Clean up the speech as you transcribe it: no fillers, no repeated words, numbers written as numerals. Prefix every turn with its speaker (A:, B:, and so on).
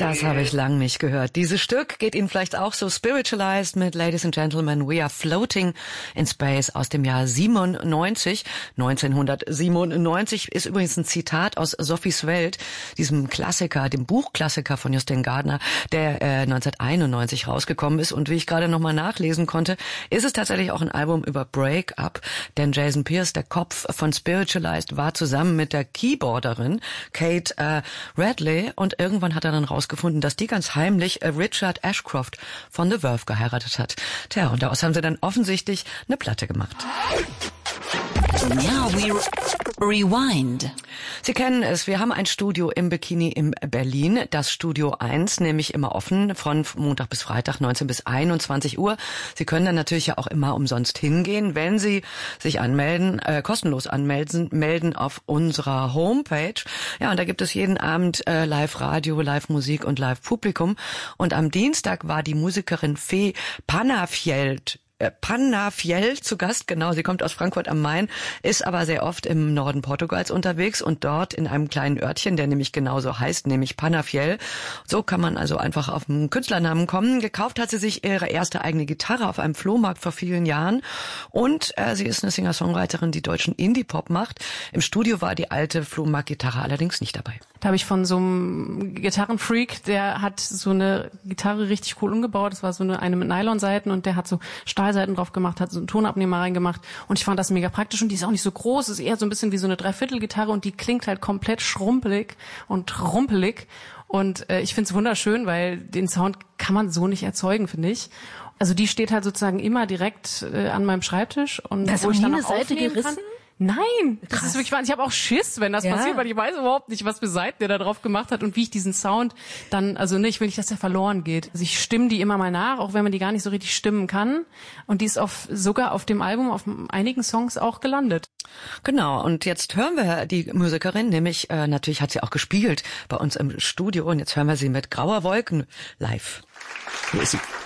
A: Das habe ich lang nicht gehört. Dieses Stück geht Ihnen vielleicht auch so. Spiritualized mit Ladies and Gentlemen, We Are Floating in Space aus dem Jahr 97. 1997 ist übrigens ein Zitat aus Sophies Welt, diesem Klassiker, dem Buchklassiker von Justin Gardner, der 1991 rausgekommen ist. Und wie ich gerade nochmal nachlesen konnte, ist es tatsächlich auch ein Album über Break-up. Denn Jason Pierce, der Kopf von Spiritualized, war zusammen mit der Keyboarderin Kate Radley und irgendwann hat er dann rausgefunden, dass die ganz heimlich Richard Ashcroft von The Verve geheiratet hat. Tja, und daraus haben sie dann offensichtlich eine Platte gemacht.
B: Now we rewind.
A: Sie kennen es, wir haben ein Studio im Bikini in Berlin, das Studio 1, nämlich immer offen von Montag bis Freitag, 19 bis 21 Uhr. Sie können dann natürlich ja auch immer umsonst hingehen, wenn Sie sich anmelden, kostenlos melden auf unserer Homepage. Ja, und da gibt es jeden Abend Live-Radio, Live-Musik und Live-Publikum. Und am Dienstag war die Musikerin Fee Panafjell zu Gast, genau, sie kommt aus Frankfurt am Main, ist aber sehr oft im Norden Portugals unterwegs und dort in einem kleinen Örtchen, der nämlich genauso heißt, nämlich Panafjell. So kann man also einfach auf einen Künstlernamen kommen. Gekauft hat sie sich ihre erste eigene Gitarre auf einem Flohmarkt vor vielen Jahren und sie ist eine Singer-Songwriterin, die deutschen Indie-Pop macht. Im Studio war die alte Flohmarkt-Gitarre allerdings nicht dabei.
C: Da habe ich von so einem Gitarrenfreak, der hat so eine Gitarre richtig cool umgebaut. Das war so eine mit Nylonseiten und der hat so Stahlseiten drauf gemacht, hat so einen Tonabnehmer reingemacht und ich fand das mega praktisch und die ist auch nicht so groß, ist eher so ein bisschen wie so eine Dreiviertelgitarre und die klingt halt komplett schrumpelig und rumpelig und ich finde es wunderschön, weil den Sound kann man so nicht erzeugen, finde ich. Also die steht halt sozusagen immer direkt an meinem Schreibtisch und
D: das
C: wo ich dann
D: eine
C: noch
D: Seite
C: aufnehmen
D: gerissen?
C: kann. Nein, das ist wirklich wahr. Ich habe auch Schiss, wenn das passiert, weil ich weiß überhaupt nicht, was für Seiten der da drauf gemacht hat und wie ich diesen Sound dann, also ich will nicht, dass der verloren geht. Also ich stimme die immer mal nach, auch wenn man die gar nicht so richtig stimmen kann. Und die ist sogar auf dem Album, auf einigen Songs auch gelandet.
A: Genau, und jetzt hören wir die Musikerin, nämlich natürlich hat sie auch gespielt bei uns im Studio und jetzt hören wir sie mit Grauer Wolken live. Hier ist sie.